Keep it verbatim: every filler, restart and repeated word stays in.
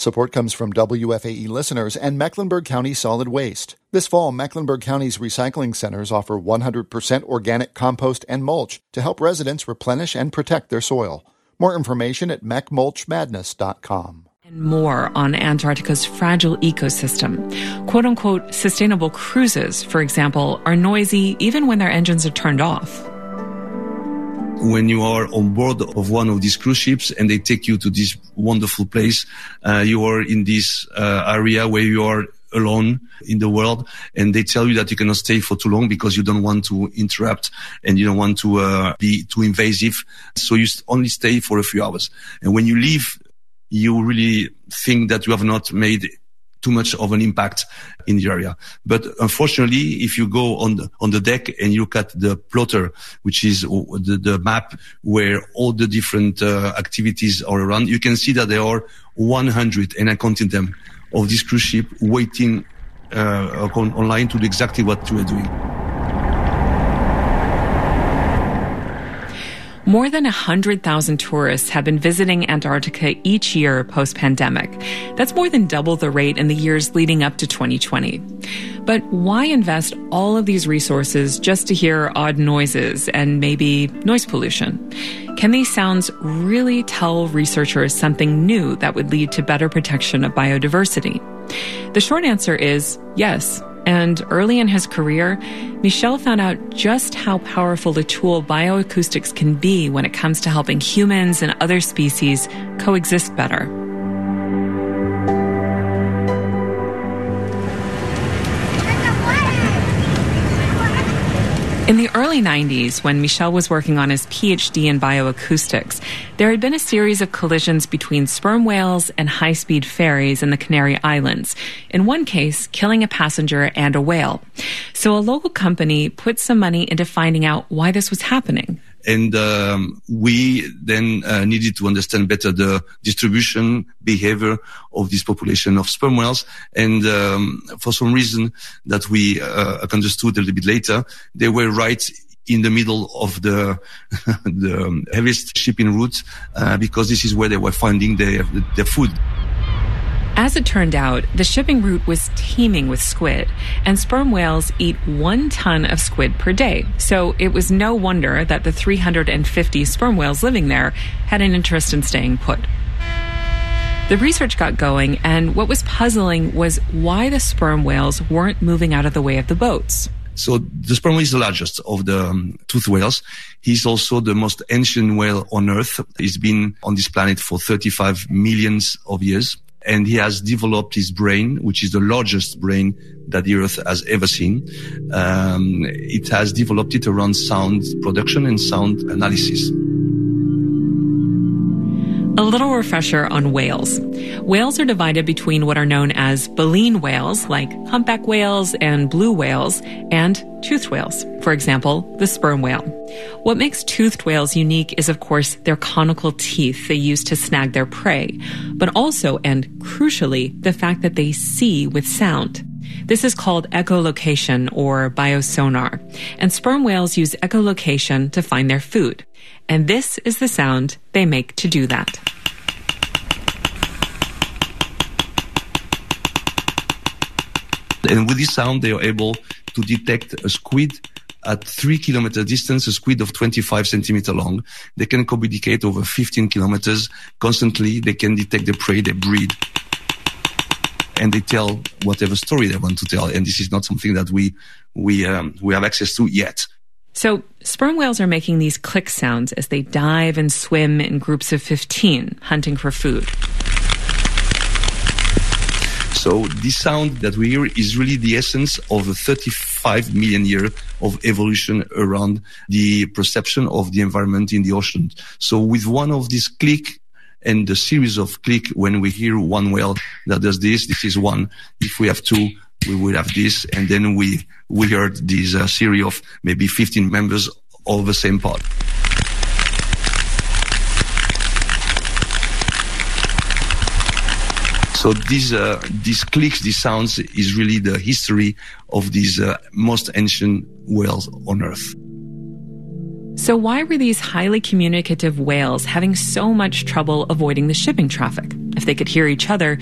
Support comes from W F A E listeners and Mecklenburg County Solid Waste. This fall, Mecklenburg County's recycling centers offer one hundred percent organic compost and mulch to help residents replenish and protect their soil. More information at mech mulch madness dot com. And more on Antarctica's fragile ecosystem. Quote-unquote sustainable cruises, for example, are noisy even when their engines are turned off. When you are on board of one of these cruise ships and they take you to this wonderful place, uh, you are in this uh, area where you are alone in the world, and they tell you that you cannot stay for too long because you don't want to interrupt and you don't want to uh, be too invasive. So you only stay for a few hours. And when you leave, you really think that you have not made too much of an impact in the area. But unfortunately, if you go on the, on the deck and you look at the plotter, which is the, the map where all the different uh, activities are around, you can see that there are one hundred, and I counted them, of this cruise ship waiting uh, on, online to do exactly what you are doing. More than one hundred thousand tourists have been visiting Antarctica each year post-pandemic. That's more than double the rate in the years leading up to twenty twenty. But why invest all of these resources just to hear odd noises and maybe noise pollution? Can these sounds really tell researchers something new that would lead to better protection of biodiversity? The short answer is yes. And early in his career, Michel found out just how powerful a tool bioacoustics can be when it comes to helping humans and other species coexist better. In the early nineties, when Michel was working on his P H D in bioacoustics, there had been a series of collisions between sperm whales and high-speed ferries in the Canary Islands, in one case killing a passenger and a whale. So a local company put some money into finding out why this was happening. And um, we then uh, needed to understand better the distribution behavior of this population of sperm whales. And um, for some reason that we uh, understood a little bit later, they were right in the middle of the the heaviest shipping route uh, because this is where they were finding their their food. As it turned out, the shipping route was teeming with squid, and sperm whales eat one ton of squid per day. So it was no wonder that the three hundred fifty sperm whales living there had an interest in staying put. The research got going, and what was puzzling was why the sperm whales weren't moving out of the way of the boats. So the sperm whale is the largest of the um, toothed whales. He's also the most ancient whale on Earth. He's been on this planet for thirty-five millions of years. And he has developed his brain, which is the largest brain that the Earth has ever seen. Um, it has developed it around sound production and sound analysis. A little refresher on whales. Whales are divided between what are known as baleen whales, like humpback whales and blue whales, and toothed whales, for example, the sperm whale. What makes toothed whales unique is, of course, their conical teeth they use to snag their prey, but also, and crucially, the fact that they see with sound. This is called echolocation or biosonar, and sperm whales use echolocation to find their food. And this is the sound they make to do that. And with this sound, they are able to detect a squid at three kilometer distance, a squid of twenty-five centimeter long. They can communicate over fifteen kilometers. Constantly, they can detect the prey, they breed, and they tell whatever story they want to tell. And this is not something that we we um, we have access to yet. So sperm whales are making these click sounds as they dive and swim in groups of fifteen, hunting for food. So this sound that we hear is really the essence of a thirty-five million year of evolution around the perception of the environment in the ocean. So with one of these click and the series of click, when we hear one whale that does this, this is one. If we have two, we will have this. And then we, we heard this uh, series of maybe fifteen members of the same pod. So these, uh, these clicks, these sounds is really the history of these uh, most ancient whales on Earth. So why were these highly communicative whales having so much trouble avoiding the shipping traffic? If they could hear each other,